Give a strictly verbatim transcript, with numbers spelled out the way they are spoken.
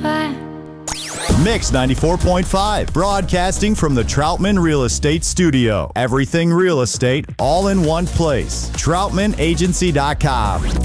five. Mix ninety-four point five, broadcasting from the Troutman Real Estate Studio. Everything real estate, all in one place. Troutman Agency dot com.